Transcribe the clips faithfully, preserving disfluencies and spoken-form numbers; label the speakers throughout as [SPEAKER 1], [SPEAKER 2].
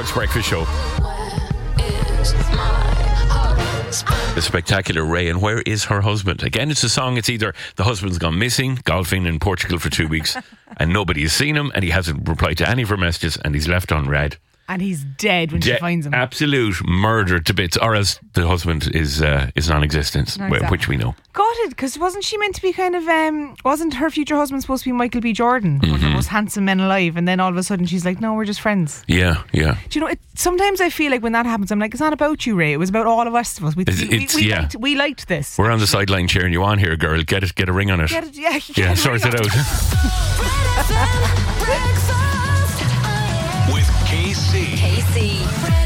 [SPEAKER 1] Cork's Breakfast Show. The spectacular Ray, and where is her husband? Again, it's a song. It's either the husband's gone missing, golfing in Portugal for two weeks, and nobody has seen him, and he hasn't replied to any of her messages, and he's left unread.
[SPEAKER 2] And he's dead when
[SPEAKER 1] De-
[SPEAKER 2] she finds him.
[SPEAKER 1] Absolute murder to bits, or else the husband is uh, is non-existent,
[SPEAKER 2] No, exactly.
[SPEAKER 1] which we know.
[SPEAKER 2] Got it, because wasn't she meant to be kind of, um, wasn't her future husband supposed to be Michael B. Jordan, one of the most handsome men alive, and then all of a sudden she's like, no, we're just friends.
[SPEAKER 1] Yeah, yeah.
[SPEAKER 2] Do you know, it, sometimes I feel like when that happens, I'm like, it's not about you, Ray, it was about all of the rest of us. We,
[SPEAKER 1] It's-
[SPEAKER 2] we, we,
[SPEAKER 1] it's-
[SPEAKER 2] we,
[SPEAKER 1] yeah.
[SPEAKER 2] liked, we liked this.
[SPEAKER 1] We're on the sideline cheering you on here, girl. Get it, get a ring on it.
[SPEAKER 2] Get it, yeah, get
[SPEAKER 1] yeah,
[SPEAKER 2] it
[SPEAKER 1] sort
[SPEAKER 2] right
[SPEAKER 1] it
[SPEAKER 2] on.
[SPEAKER 1] out.
[SPEAKER 3] With K C.
[SPEAKER 4] K C.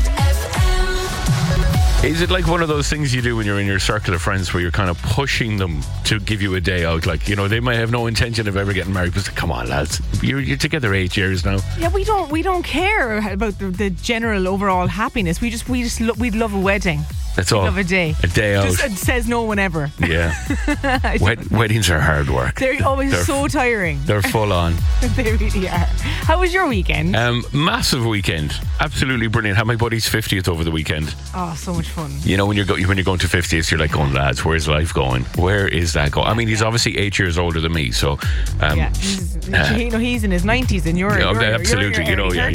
[SPEAKER 1] Is it like one of those things you do when you're in your circle of friends where you're kind of pushing them to give you a day out? Like, you know, they might have no intention of ever getting married, but say, come on, lads, you're, you're together eight years now.
[SPEAKER 2] Yeah, we don't we don't care about the, the general overall happiness. We just we just lo- we'd love a wedding.
[SPEAKER 1] That's
[SPEAKER 2] We'd
[SPEAKER 1] all.
[SPEAKER 2] love a day.
[SPEAKER 1] A day out.
[SPEAKER 2] Just, it says no one ever.
[SPEAKER 1] Yeah. Wed- weddings are hard work.
[SPEAKER 2] They're always
[SPEAKER 1] They're-
[SPEAKER 2] so tiring.
[SPEAKER 1] They're full on.
[SPEAKER 2] They really are. How was your weekend?
[SPEAKER 1] Um, massive weekend. Absolutely brilliant. Had my buddy's fiftieth over the weekend.
[SPEAKER 2] Oh, so much fun.
[SPEAKER 1] You know, when you're, go- when you're going to fiftieth, you're like, going, lads, where's life going? Where is that going? I mean, he's obviously eight years older than me, so... Um,
[SPEAKER 2] Yeah, he's, you know, he's in his nineties and you're,
[SPEAKER 1] Yeah,
[SPEAKER 2] you're,
[SPEAKER 1] absolutely,
[SPEAKER 2] you're in your
[SPEAKER 1] you know,
[SPEAKER 2] early
[SPEAKER 1] yeah,